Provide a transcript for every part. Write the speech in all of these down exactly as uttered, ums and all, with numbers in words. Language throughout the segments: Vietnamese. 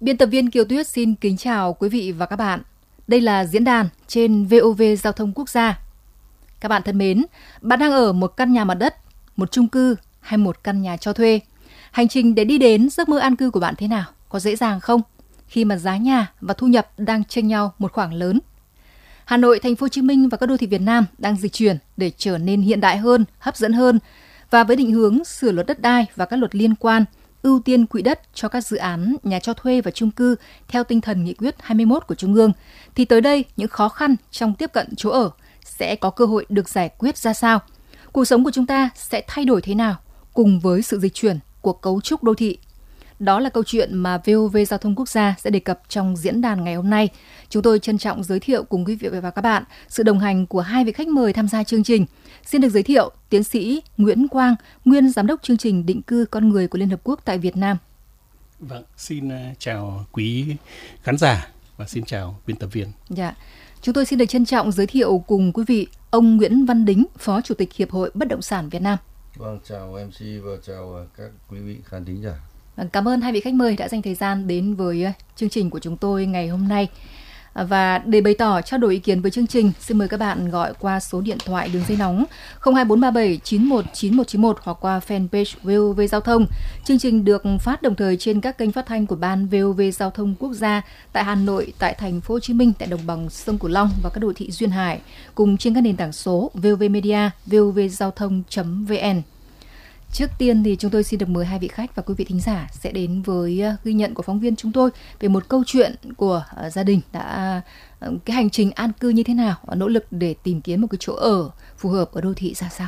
Biên tập viên Kiều Tuyết xin kính chào quý vị và các bạn. Đây là diễn đàn trên vê o vê Giao thông Quốc gia. Các bạn thân mến, bạn đang ở một căn nhà mặt đất, một chung cư hay một căn nhà cho thuê? Hành trình để đi đến giấc mơ an cư của bạn thế nào? Có dễ dàng không? Khi mà giá nhà và thu nhập đang chênh nhau một khoảng lớn. Hà Nội, Thành phố Hồ Chí Minh và các đô thị Việt Nam đang dịch chuyển để trở nên hiện đại hơn, hấp dẫn hơn, và với định hướng sửa luật đất đai và các luật liên quan, ưu tiên quỹ đất cho các dự án nhà cho thuê và chung cư theo tinh thần nghị quyết hai mươi mốt của Trung ương, thì tới đây những khó khăn trong tiếp cận chỗ ở sẽ có cơ hội được giải quyết ra sao? Cuộc sống của chúng ta sẽ thay đổi thế nào cùng với sự dịch chuyển của cấu trúc đô thị? Đó là câu chuyện mà vê o vê Giao thông Quốc gia sẽ đề cập trong diễn đàn ngày hôm nay. Chúng tôi trân trọng giới thiệu cùng quý vị và các bạn sự đồng hành của hai vị khách mời tham gia chương trình. Xin được giới thiệu tiến sĩ Nguyễn Quang, nguyên giám đốc chương trình định cư con người của Liên Hợp Quốc tại Việt Nam. Vâng, xin chào quý khán giả và xin chào biên tập viên. Dạ. Chúng tôi xin được trân trọng giới thiệu cùng quý vị ông Nguyễn Văn Đính, Phó Chủ tịch Hiệp hội Bất động sản Việt Nam. Vâng, chào em xê và chào các quý vị khán thính giả. Cảm ơn hai vị khách mời đã dành thời gian đến với chương trình của chúng tôi ngày hôm nay. Và để bày tỏ trao đổi ý kiến với chương trình, xin mời các bạn gọi qua số điện thoại đường dây nóng không hai bốn ba bảy chín một chín một chín một hoặc qua fanpage vê o vê Giao thông. Chương trình được phát đồng thời trên các kênh phát thanh của Ban vê o vê Giao thông Quốc gia tại Hà Nội, tại Thành phố Hồ Chí Minh, tại đồng bằng sông Cửu Long và các đô thị duyên hải, cùng trên các nền tảng số vê o vê Media, vê o vê giao thông chấm vê en. Trước tiên thì chúng tôi xin được mời hai vị khách và quý vị thính giả sẽ đến với ghi nhận của phóng viên chúng tôi về một câu chuyện của uh, gia đình đã uh, cái hành trình an cư như thế nào, uh, nỗ lực để tìm kiếm một cái chỗ ở phù hợp ở đô thị ra sao.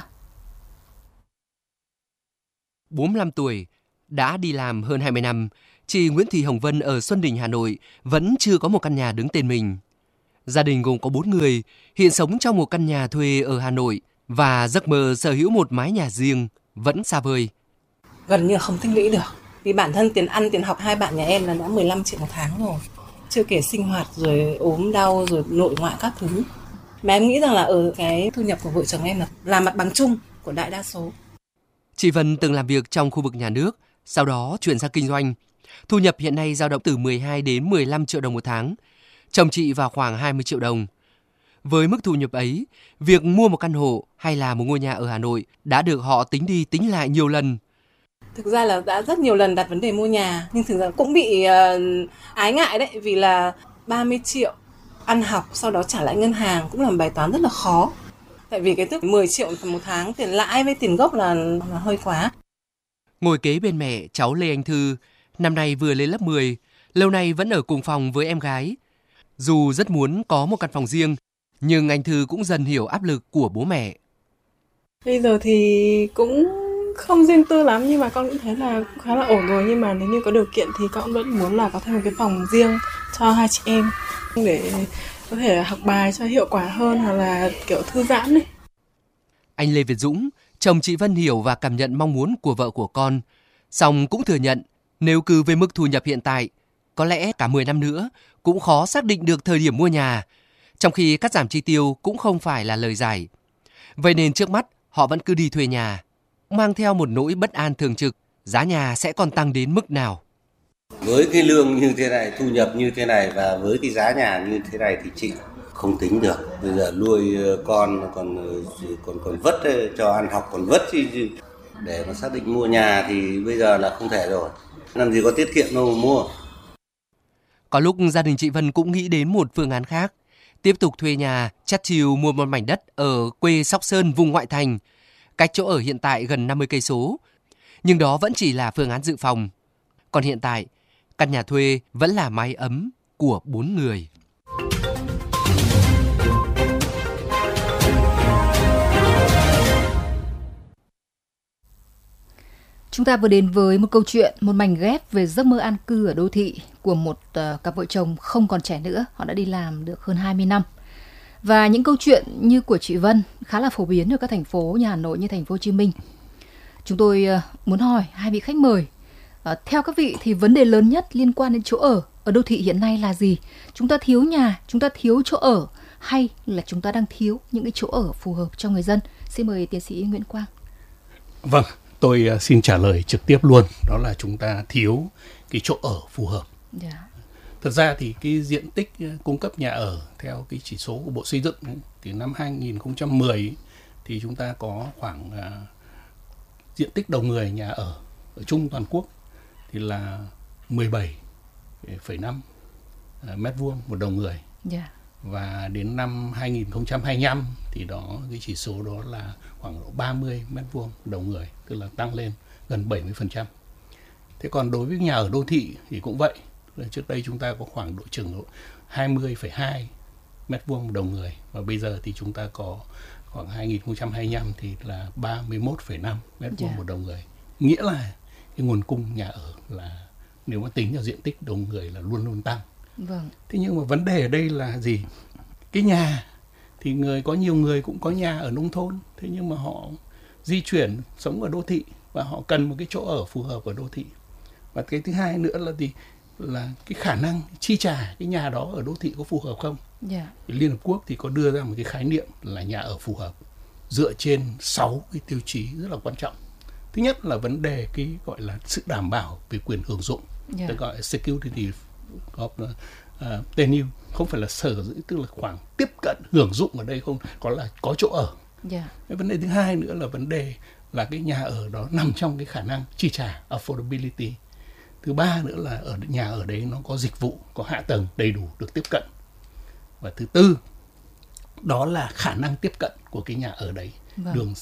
bốn mươi lăm tuổi, đã đi làm hơn hai mươi năm, chị Nguyễn Thị Hồng Vân ở Xuân Đình, Hà Nội vẫn chưa có một căn nhà đứng tên mình. Gia đình gồm có bốn người, hiện sống trong một căn nhà thuê ở Hà Nội và giấc mơ sở hữu một mái nhà riêng vẫn xa vời. Gần như không tích lũy được. Vì bản thân tiền ăn, tiền học hai bạn nhà em là đã mười lăm triệu một tháng rồi. Chưa kể sinh hoạt rồi ốm đau rồi nội ngoại các thứ. Mà em nghĩ rằng là ở cái thu nhập của vợ chồng em là, là mặt bằng chung của đại đa số. Chị Vân từng làm việc trong khu vực nhà nước, sau đó chuyển sang kinh doanh. Thu nhập hiện nay dao động từ mười hai đến mười lăm triệu đồng một tháng. Chồng chị vào khoảng hai mươi triệu đồng. Với mức thu nhập ấy, việc mua một căn hộ hay là một ngôi nhà ở Hà Nội đã được họ tính đi tính lại nhiều lần. Thực ra là đã rất nhiều lần đặt vấn đề mua nhà, nhưng thực ra cũng bị uh, ái ngại đấy, vì là ba mươi triệu ăn học sau đó trả lại ngân hàng cũng là một bài toán rất là khó. Tại vì cái tức mười triệu một tháng tiền lãi với tiền gốc là, là hơi quá. Ngồi kế bên mẹ, cháu Lê Anh Thư, năm nay vừa lên lớp mười, lâu nay vẫn ở cùng phòng với em gái. Dù rất muốn có một căn phòng riêng, nhưng anh Thư cũng dần hiểu áp lực của bố mẹ. Bây giờ thì cũng không riêng tư lắm, nhưng mà con cũng thấy là cũng khá là ổn rồi. Nhưng mà nếu như có điều kiện thì con vẫn muốn là có thêm một cái phòng riêng cho hai chị em, để có thể học bài cho hiệu quả hơn, hoặc là kiểu thư giãn ấy. Anh Lê Việt Dũng, chồng chị Vân hiểu và cảm nhận mong muốn của vợ của con. Song cũng thừa nhận, nếu cứ với mức thu nhập hiện tại, có lẽ cả mười năm nữa cũng khó xác định được thời điểm mua nhà. Trong khi cắt giảm chi tiêu cũng không phải là lời giải. Vậy nên trước mắt họ vẫn cứ đi thuê nhà, mang theo một nỗi bất an thường trực, giá nhà sẽ còn tăng đến mức nào. Với cái lương như thế này, thu nhập như thế này và với cái giá nhà như thế này thì chị không tính được. Bây giờ nuôi con còn còn còn vất cho ăn học còn vất chứ, để mà xác định mua nhà thì bây giờ là không thể rồi. Làm gì có tiết kiệm đâu mà mua. Có lúc gia đình chị Vân cũng nghĩ đến một phương án khác. Tiếp tục thuê nhà, chắt chiu mua một mảnh đất ở quê Sóc Sơn, vùng ngoại thành, cách chỗ ở hiện tại gần năm mươi cây số. Nhưng đó vẫn chỉ là phương án dự phòng. Còn hiện tại, căn nhà thuê vẫn là mái ấm của bốn người. Chúng ta vừa đến với một câu chuyện, một mảnh ghép về giấc mơ an cư ở đô thị của một uh, cặp vợ chồng không còn trẻ nữa. Họ đã đi làm được hơn hai mươi năm. Và những câu chuyện như của chị Vân khá là phổ biến ở các thành phố như Hà Nội, như Thành phố Hồ Chí Minh. Chúng tôi uh, muốn hỏi hai vị khách mời, uh, theo các vị thì vấn đề lớn nhất liên quan đến chỗ ở ở đô thị hiện nay là gì? Chúng ta thiếu nhà, chúng ta thiếu chỗ ở, hay là chúng ta đang thiếu những cái chỗ ở phù hợp cho người dân? Xin mời tiến sĩ Nguyễn Quang. Vâng, tôi xin trả lời trực tiếp luôn. Đó là chúng ta thiếu cái chỗ ở phù hợp. Yeah. Thật ra thì cái diện tích cung cấp nhà ở theo cái chỉ số của Bộ Xây dựng ấy, thì năm hai nghìn không trăm mười thì chúng ta có khoảng uh, diện tích đầu người nhà ở ở chung toàn quốc thì là mười bảy phẩy năm uh, mét vuông một đầu người. Yeah. Và đến năm hai nghìn không trăm hai mươi lăm thì đó cái chỉ số đó là khoảng ba mươi mét vuông đầu người, tức là tăng lên gần bảy mươi phần trăm. Thế còn đối với nhà ở đô thị thì cũng vậy. Trước đây chúng ta có khoảng độ chừng độ hai mươi phẩy hai mét vuông đầu người, và bây giờ thì chúng ta có khoảng hai nghìn không trăm hai mươi lăm thì là ba mươi mốt phẩy năm mét vuông Yeah. một đầu người. Nghĩa là cái nguồn cung nhà ở là nếu mà tính vào diện tích đầu người là luôn luôn tăng. Vâng. Thế nhưng mà vấn đề ở đây là gì? Cái nhà thì người có nhiều người cũng có nhà ở nông thôn, thế nhưng mà họ di chuyển sống ở đô thị và họ cần một cái chỗ ở phù hợp ở đô thị. Và cái thứ hai nữa là gì? Là cái khả năng chi trả cái nhà đó ở đô thị có phù hợp không? Yeah. Liên Hợp Quốc thì có đưa ra một cái khái niệm là nhà ở phù hợp dựa trên sáu cái tiêu chí rất là quan trọng. Thứ nhất là vấn đề cái gọi là sự đảm bảo về quyền hưởng dụng, Yeah. được gọi là security of uh, tenure, không phải là sở hữu, tức là khoảng tiếp cận hưởng dụng ở đây không có là có chỗ ở. Yeah. Cái vấn đề thứ hai nữa là vấn đề là cái nhà ở đó nằm trong cái khả năng chi trả, affordability. Thứ ba nữa là ở nhà ở đấy nó có dịch vụ, có hạ tầng đầy đủ được tiếp cận. Và thứ tư đó là khả năng tiếp cận của cái nhà ở đấy, Vâng. đường